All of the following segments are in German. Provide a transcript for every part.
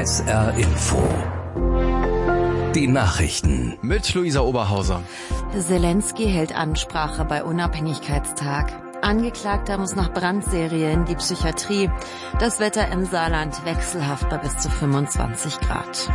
SR Info. Die Nachrichten mit Luisa Oberhauser. Zelensky hält Ansprache bei Unabhängigkeitstag. Angeklagter muss nach Brandserie in die Psychiatrie. Das Wetter im Saarland wechselhaft bei bis zu 25 Grad.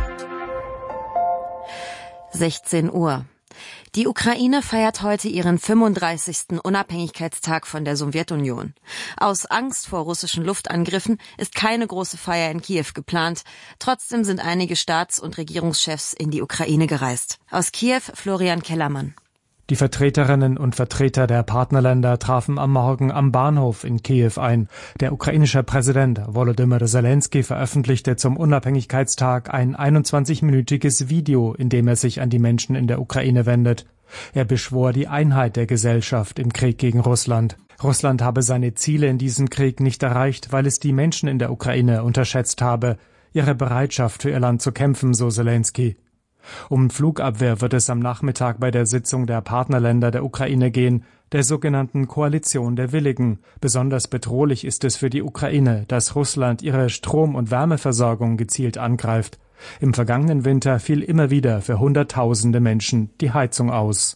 16 Uhr. Die Ukraine feiert heute ihren 35. Unabhängigkeitstag von der Sowjetunion. Aus Angst vor russischen Luftangriffen ist keine große Feier in Kiew geplant. Trotzdem sind einige Staats- und Regierungschefs in die Ukraine gereist. Aus Kiew Florian Kellermann. Die Vertreterinnen und Vertreter der Partnerländer trafen am Morgen am Bahnhof in Kiew ein. Der ukrainische Präsident Volodymyr Zelensky veröffentlichte zum Unabhängigkeitstag ein 21-minütiges Video, in dem er sich an die Menschen in der Ukraine wendet. Er beschwor die Einheit der Gesellschaft im Krieg gegen Russland. Russland habe seine Ziele in diesem Krieg nicht erreicht, weil es die Menschen in der Ukraine unterschätzt habe. Ihre Bereitschaft für ihr Land zu kämpfen, so Zelensky. Um Flugabwehr wird es am Nachmittag bei der Sitzung der Partnerländer der Ukraine gehen, der sogenannten Koalition der Willigen. Besonders bedrohlich ist es für die Ukraine, dass Russland ihre Strom- und Wärmeversorgung gezielt angreift. Im vergangenen Winter fiel immer wieder für Hunderttausende Menschen die Heizung aus.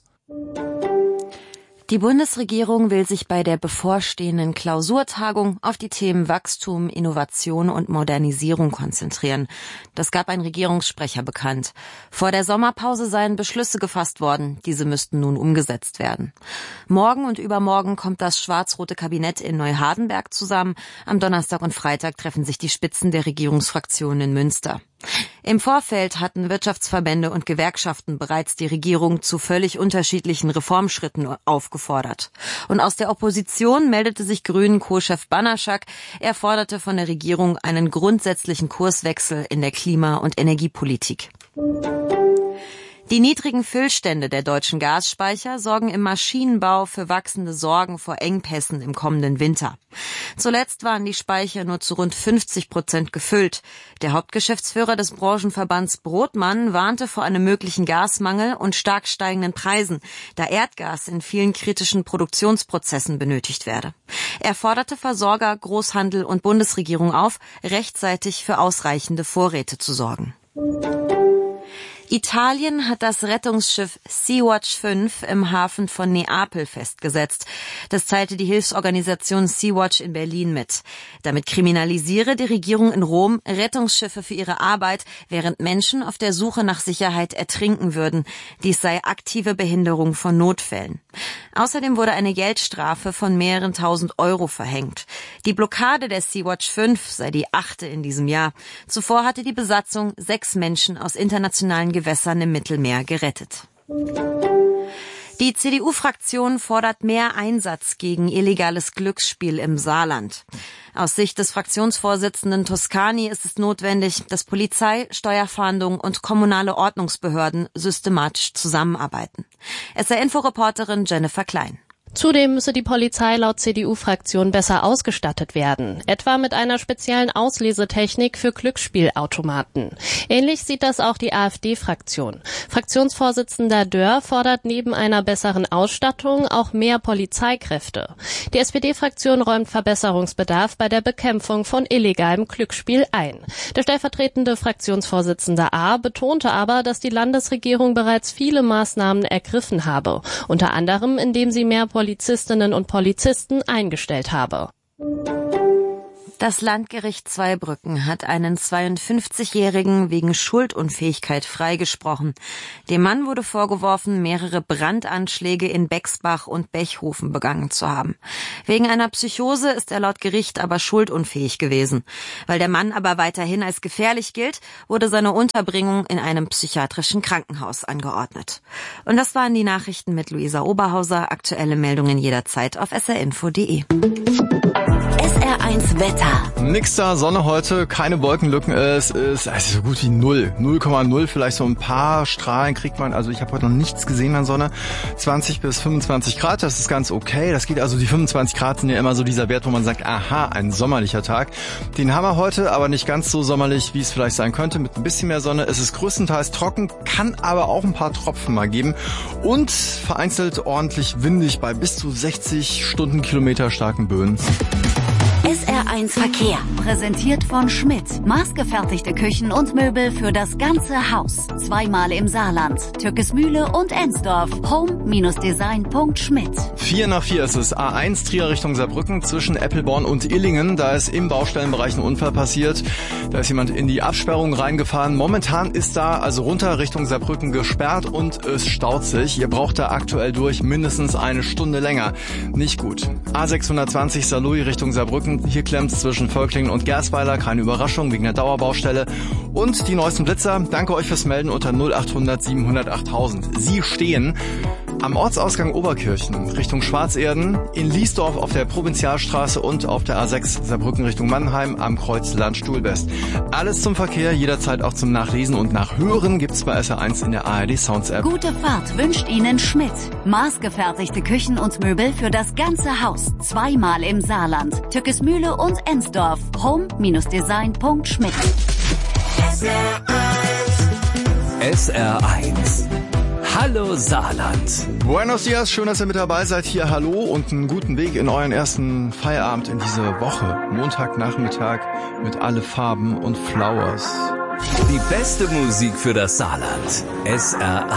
Die Bundesregierung will sich bei der bevorstehenden Klausurtagung auf die Themen Wachstum, Innovation und Modernisierung konzentrieren. Das gab ein Regierungssprecher bekannt. Vor der Sommerpause seien Beschlüsse gefasst worden. Diese müssten nun umgesetzt werden. Morgen und übermorgen kommt das schwarz-rote Kabinett in Neuhardenberg zusammen. Am Donnerstag und Freitag treffen sich die Spitzen der Regierungsfraktionen in Münster. Im Vorfeld hatten Wirtschaftsverbände und Gewerkschaften bereits die Regierung zu völlig unterschiedlichen Reformschritten aufgefordert. Und aus der Opposition meldete sich Grünen-Co-Chef Banaschak. Er forderte von der Regierung einen grundsätzlichen Kurswechsel in der Klima- und Energiepolitik. Die niedrigen Füllstände der deutschen Gasspeicher sorgen im Maschinenbau für wachsende Sorgen vor Engpässen im kommenden Winter. Zuletzt waren die Speicher nur zu rund 50% gefüllt. Der Hauptgeschäftsführer des Branchenverbands Brotmann warnte vor einem möglichen Gasmangel und stark steigenden Preisen, da Erdgas in vielen kritischen Produktionsprozessen benötigt werde. Er forderte Versorger, Großhandel und Bundesregierung auf, rechtzeitig für ausreichende Vorräte zu sorgen. Italien hat das Rettungsschiff Sea-Watch 5 im Hafen von Neapel festgesetzt. Das teilte die Hilfsorganisation Sea-Watch in Berlin mit. Damit kriminalisiere die Regierung in Rom Rettungsschiffe für ihre Arbeit, während Menschen auf der Suche nach Sicherheit ertrinken würden. Dies sei aktive Behinderung von Notfällen. Außerdem wurde eine Geldstrafe von mehreren tausend Euro verhängt. Die Blockade der Sea-Watch 5 sei die 8. in diesem Jahr. Zuvor hatte die Besatzung 6 Menschen aus internationalen Gewässern im Mittelmeer gerettet. Die CDU-Fraktion fordert mehr Einsatz gegen illegales Glücksspiel im Saarland. Aus Sicht des Fraktionsvorsitzenden Toscani ist es notwendig, dass Polizei, Steuerfahndung und kommunale Ordnungsbehörden systematisch zusammenarbeiten. SR-Info-Reporterin Jennifer Klein. Zudem müsse die Polizei laut CDU-Fraktion besser ausgestattet werden, etwa mit einer speziellen Auslesetechnik für Glücksspielautomaten. Ähnlich sieht das auch die AfD-Fraktion. Fraktionsvorsitzender Dörr fordert neben einer besseren Ausstattung auch mehr Polizeikräfte. Die SPD-Fraktion räumt Verbesserungsbedarf bei der Bekämpfung von illegalem Glücksspiel ein. Der stellvertretende Fraktionsvorsitzende A betonte aber, dass die Landesregierung bereits viele Maßnahmen ergriffen habe, unter anderem indem sie mehr Polizistinnen und Polizisten eingestellt habe. Das Landgericht Zweibrücken hat einen 52-Jährigen wegen Schuldunfähigkeit freigesprochen. Dem Mann wurde vorgeworfen, mehrere Brandanschläge in Bexbach und Bechhofen begangen zu haben. Wegen einer Psychose ist er laut Gericht aber schuldunfähig gewesen. Weil der Mann aber weiterhin als gefährlich gilt, wurde seine Unterbringung in einem psychiatrischen Krankenhaus angeordnet. Und das waren die Nachrichten mit Luisa Oberhauser. Aktuelle Meldungen jederzeit auf srinfo.de. SR1 Wetter. Nix da, Sonne heute, keine Wolkenlücken, es ist also so gut wie 0. 0,0, vielleicht so ein paar Strahlen kriegt man, also ich habe heute noch nichts gesehen an Sonne. 20 bis 25 Grad, das ist ganz okay. Das geht also, die 25 Grad sind ja immer so dieser Wert, wo man sagt, aha, ein sommerlicher Tag. Den haben wir heute, aber nicht ganz so sommerlich, wie es vielleicht sein könnte, mit ein bisschen mehr Sonne. Es ist größtenteils trocken, kann aber auch ein paar Tropfen mal geben und vereinzelt ordentlich windig bei bis zu 60 Stundenkilometer starken Böen. SR1 Verkehr, präsentiert von Schmidt. Maßgefertigte Küchen und Möbel für das ganze Haus. Zweimal im Saarland, Türkesmühle und Ensdorf. Home-Design.schmidt. 4:04 ist es. A1 Trier Richtung Saarbrücken zwischen Eppelborn und Illingen. Da ist im Baustellenbereich ein Unfall passiert. Da ist jemand in die Absperrung reingefahren. Momentan ist da also runter Richtung Saarbrücken gesperrt und es staut sich. Ihr braucht da aktuell durch mindestens eine Stunde länger. Nicht gut. A620 Saarlouis Richtung Saarbrücken. Hier klemmt's zwischen Völklingen und Gersweiler. Keine Überraschung wegen der Dauerbaustelle. Und die neuesten Blitzer. Danke euch fürs Melden unter 0800 700 8000. Sie stehen am Ortsausgang Oberkirchen Richtung Schwarzerden, in Liesdorf auf der Provinzialstraße und auf der A6 Saarbrücken Richtung Mannheim am Kreuz Land-Stuhlbest. Alles zum Verkehr, jederzeit auch zum Nachlesen und Nachhören gibt's bei SR1 in der ARD Sounds App. Gute Fahrt wünscht Ihnen Schmidt. Maßgefertigte Küchen und Möbel für das ganze Haus. Zweimal im Saarland, Türkesmühle und Ensdorf. Home-Design.schmidt. SR1. Hallo Saarland. Buenos dias, schön, dass ihr mit dabei seid hier. Hallo und einen guten Weg in euren ersten Feierabend in diese Woche. Montagnachmittag mit alle Farben und Flowers. Die beste Musik für das Saarland. SR1.